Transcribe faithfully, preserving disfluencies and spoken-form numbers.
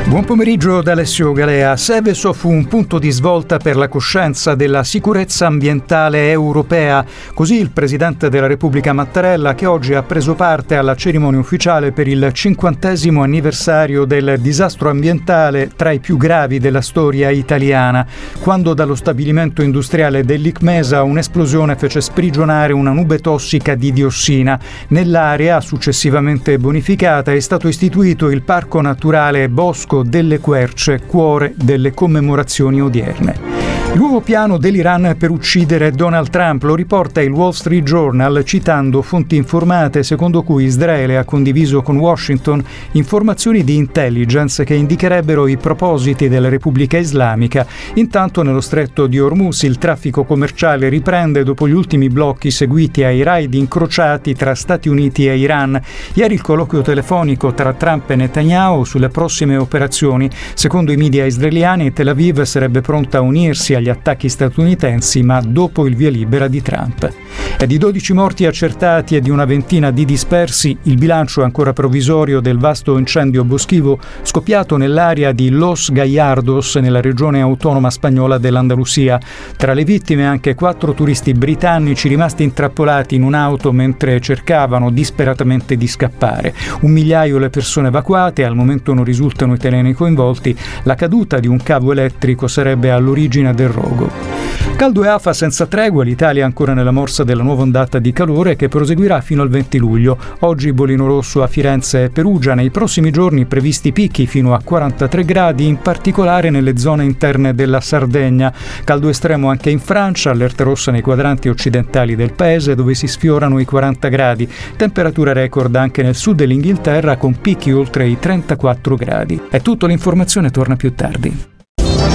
Buon pomeriggio da Alessio Galea. Seveso fu un punto di svolta per la coscienza della sicurezza ambientale europea. Così il Presidente della Repubblica Mattarella, che oggi ha preso parte alla cerimonia ufficiale per il cinquantesimo anniversario del disastro ambientale tra i più gravi della storia italiana, quando dallo stabilimento industriale dell'Icmesa un'esplosione fece sprigionare una nube tossica di diossina. Nell'area, successivamente bonificata, è stato istituito il Parco Naturale Bosco delle Querce, cuore delle commemorazioni odierne. Il nuovo piano dell'Iran per uccidere Donald Trump lo riporta il Wall Street Journal citando fonti informate secondo cui Israele ha condiviso con Washington informazioni di intelligence che indicherebbero i propositi della Repubblica Islamica. Intanto nello stretto di Hormuz il traffico commerciale riprende dopo gli ultimi blocchi seguiti ai raid incrociati tra Stati Uniti e Iran. Ieri il colloquio telefonico tra Trump e Netanyahu sulle prossime operazioni. Secondo i media israeliani, Tel Aviv sarebbe pronta a unirsi agli attacchi statunitensi, ma dopo il via libera di Trump. È di dodici morti accertati e di una ventina di dispersi il bilancio ancora provvisorio del vasto incendio boschivo scoppiato nell'area di Los Gallardos, nella regione autonoma spagnola dell'Andalusia. Tra le vittime anche quattro turisti britannici rimasti intrappolati in un'auto mentre cercavano disperatamente di scappare. Un migliaio le persone evacuate, al momento non risultano italiani coinvolti. La caduta di un cavo elettrico sarebbe all'origine del rogo. Caldo e afa senza tregua, l'Italia è ancora nella morsa della nuova ondata di calore che proseguirà fino al venti luglio. Oggi bollino rosso a Firenze e Perugia, nei prossimi giorni previsti picchi fino a quarantatré gradi, in particolare nelle zone interne della Sardegna. Caldo estremo anche in Francia, allerta rossa nei quadranti occidentali del paese dove si sfiorano i quaranta gradi. Temperatura record anche nel sud dell'Inghilterra con picchi oltre i trentaquattro gradi. È tutto, l'informazione torna più tardi.